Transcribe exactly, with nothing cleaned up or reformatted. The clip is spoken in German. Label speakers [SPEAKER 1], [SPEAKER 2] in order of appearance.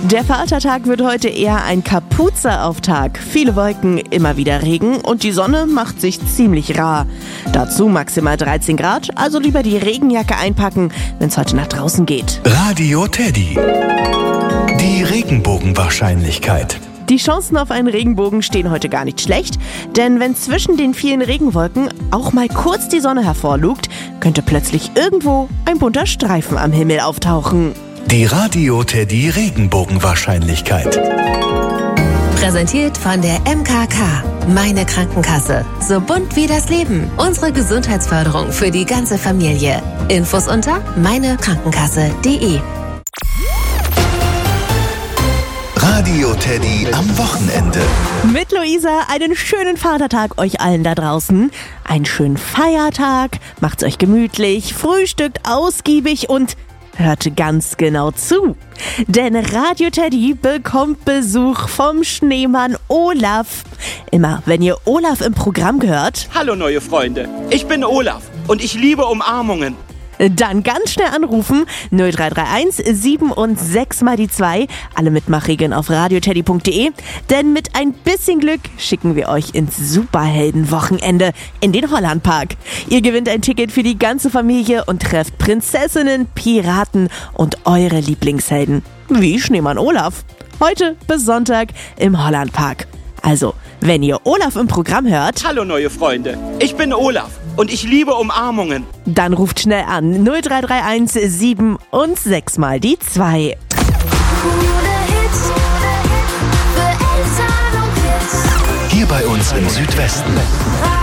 [SPEAKER 1] Der Vatertag wird heute eher ein Kapuze-Auftag. Viele Wolken, immer wieder Regen und die Sonne macht sich ziemlich rar. Dazu maximal dreizehn Grad, also lieber die Regenjacke einpacken, wenn es heute nach draußen geht.
[SPEAKER 2] Radio Teddy. Die Regenbogenwahrscheinlichkeit.
[SPEAKER 1] Die Chancen auf einen Regenbogen stehen heute gar nicht schlecht, denn wenn zwischen den vielen Regenwolken auch mal kurz die Sonne hervorlugt, könnte plötzlich irgendwo ein bunter Streifen am Himmel auftauchen.
[SPEAKER 2] Die Radio Teddy Regenbogenwahrscheinlichkeit.
[SPEAKER 3] Präsentiert von der M K K. Meine Krankenkasse. So bunt wie das Leben. Unsere Gesundheitsförderung für die ganze Familie. Infos unter meine krankenkasse punkt de.
[SPEAKER 2] Radio Teddy am Wochenende.
[SPEAKER 1] Mit Luisa einen schönen Vatertag euch allen da draußen. Einen schönen Feiertag, macht's euch gemütlich, frühstückt ausgiebig und hört ganz genau zu. Denn Radio Teddy bekommt Besuch vom Schneemann Olaf. Immer wenn ihr Olaf im Programm hört,
[SPEAKER 4] Hallo neue Freunde, ich bin Olaf und ich liebe Umarmungen.
[SPEAKER 1] dann ganz schnell anrufen null drei drei eins sieben und sechs mal die zwei. Alle Mitmachregeln auf radio teddy punkt de. Denn mit ein bisschen Glück schicken wir euch ins Superheldenwochenende in den Hollandpark. Ihr gewinnt ein Ticket für die ganze Familie und trefft Prinzessinnen, Piraten und eure Lieblingshelden. Wie Schneemann Olaf. Heute bis Sonntag im Hollandpark. Also, wenn ihr Olaf im Programm hört,
[SPEAKER 4] Hallo neue Freunde, ich bin Olaf und ich liebe Umarmungen.
[SPEAKER 1] dann ruft schnell an null drei drei eins sieben und sechs mal die zwei.
[SPEAKER 2] Hier bei uns im Südwesten.